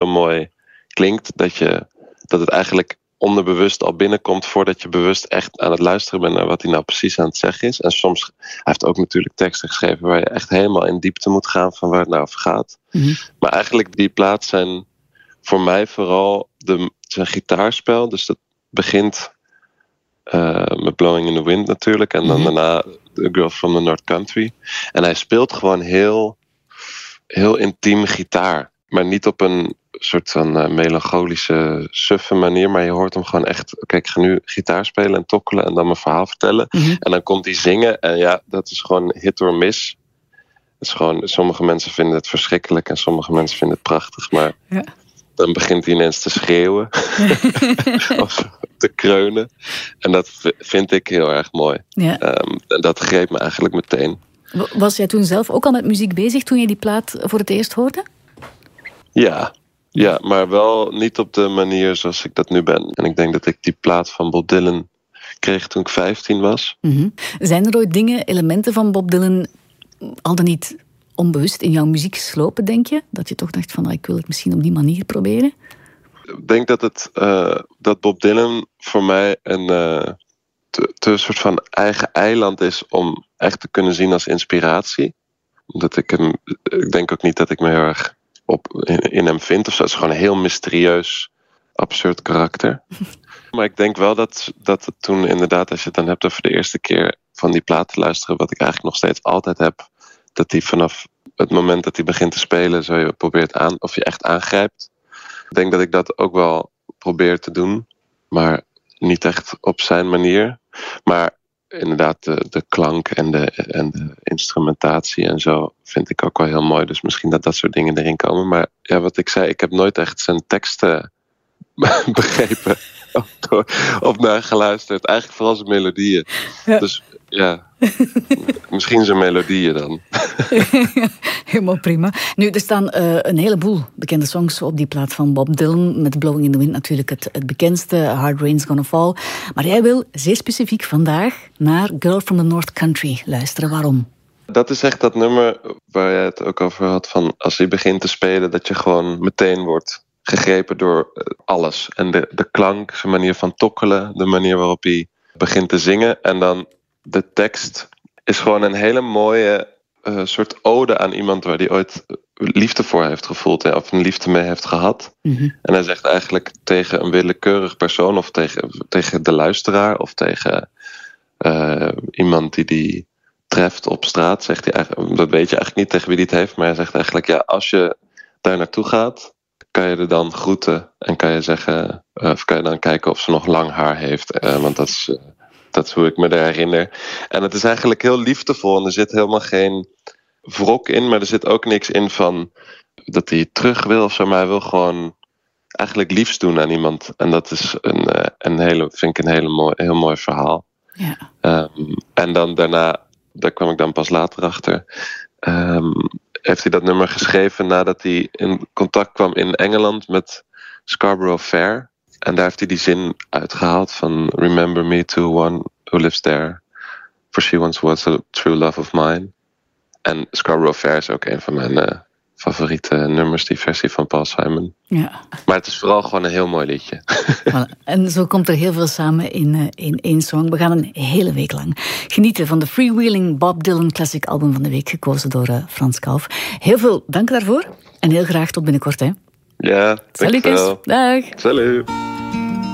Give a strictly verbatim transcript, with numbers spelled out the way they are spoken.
mooi klinkt. Dat, je, dat het eigenlijk onderbewust al binnenkomt voordat je bewust echt aan het luisteren bent naar wat hij nou precies aan het zeggen is. En soms, hij heeft ook natuurlijk teksten geschreven waar je echt helemaal in diepte moet gaan van waar het nou over gaat. Mm-hmm. Maar eigenlijk die plaat zijn voor mij vooral de, zijn gitaarspel. Dus dat begint uh, met Blowing in the Wind natuurlijk. En dan mm-hmm. daarna The Girl from the North Country. En hij speelt gewoon heel, heel intiem gitaar. Maar niet op een soort van uh, melancholische, suffe manier. Maar je hoort hem gewoon echt... Oké, okay, ik ga nu gitaar spelen en tokkelen en dan mijn verhaal vertellen. Mm-hmm. En dan komt hij zingen. En ja, dat is gewoon hit or miss. Het is gewoon, sommige mensen vinden het verschrikkelijk en sommige mensen vinden het prachtig. Maar ja. Dan begint hij ineens te schreeuwen. Of te kreunen. En dat vind ik heel erg mooi. Ja. Um, en dat greep me eigenlijk meteen. Was jij toen zelf ook al met muziek bezig toen je die plaat voor het eerst hoorde? Ja, ja, maar wel niet op de manier zoals ik dat nu ben. En ik denk dat ik die plaat van Bob Dylan kreeg toen ik vijftien was. Mm-hmm. Zijn er ooit dingen, elementen van Bob Dylan al dan niet onbewust in jouw muziek geslopen, denk je? Dat je toch dacht van, oh, ik wil het misschien op die manier proberen? Ik denk dat, het, uh, dat Bob Dylan voor mij een uh, te, te soort van eigen eiland is om echt te kunnen zien als inspiratie. Omdat ik hem, ik denk ook niet dat ik me heel erg op, in, in hem vind. Of zo. Het is gewoon een heel mysterieus, absurd karakter. Maar ik denk wel dat, dat het toen inderdaad, als je het dan hebt over de eerste keer van die plaat te luisteren, wat ik eigenlijk nog steeds altijd heb, dat hij vanaf het moment dat hij begint te spelen, zo je probeert aan, of je echt aangrijpt. Ik denk dat ik dat ook wel probeer te doen, maar niet echt op zijn manier. Maar inderdaad, de, de klank en de, en de instrumentatie en zo vind ik ook wel heel mooi. Dus misschien dat dat soort dingen erin komen. Maar ja, wat ik zei, ik heb nooit echt zijn teksten begrepen of, of naar geluisterd. Eigenlijk vooral zijn melodieën. Ja. Dus ja, misschien zijn melodieën dan. Helemaal prima. Nu, er staan uh, een heleboel bekende songs op die plaat van Bob Dylan. Met Blowing in the Wind natuurlijk het, het bekendste, Hard Rain's Gonna Fall. Maar jij wil zeer specifiek vandaag naar Girl from the North Country luisteren. Waarom? Dat is echt dat nummer waar jij het ook over had. Van als hij begint te spelen, dat je gewoon meteen wordt gegrepen door alles. En de, de klank, zijn manier van tokkelen, de manier waarop hij begint te zingen. En dan de tekst is gewoon een hele mooie uh, soort ode aan iemand waar hij ooit liefde voor heeft gevoeld. Hè, of een liefde mee heeft gehad. Mm-hmm. En hij zegt eigenlijk tegen een willekeurig persoon of tegen, tegen de luisteraar of tegen uh, iemand die die treft op straat. Zegt hij eigenlijk, dat weet je eigenlijk niet tegen wie die het heeft. Maar hij zegt eigenlijk, ja, als je daar naartoe gaat, kan je er dan groeten en kan je zeggen, of kan je dan kijken of ze nog lang haar heeft. Uh, want dat is, uh, dat is hoe ik me er herinner. En het is eigenlijk heel liefdevol en er zit helemaal geen wrok in, maar er zit ook niks in van dat hij terug wil of zo, maar hij wil gewoon eigenlijk liefs doen aan iemand. En dat is een, uh, een hele, vind ik een hele mooi, heel mooi verhaal. Ja. Um, en dan daarna, daar kwam ik dan pas later achter, um, heeft hij dat nummer geschreven nadat hij in contact kwam in Engeland met Scarborough Fair. En daar heeft hij die zin uitgehaald van Remember me to one who lives there, for she once was a true love of mine. En Scarborough Fair is ook een van mijn uh, favoriete nummers, die versie van Paul Simon. Ja. Maar het is vooral gewoon een heel mooi liedje. Voilà. En zo komt er heel veel samen in, uh, in één song. We gaan een hele week lang genieten van de Freewheeling Bob Dylan Classic Album van de week, gekozen door uh, Frans Kalf. Heel veel dank daarvoor en heel graag tot binnenkort. Hè. Ja, dankjewel. Dag. Salut.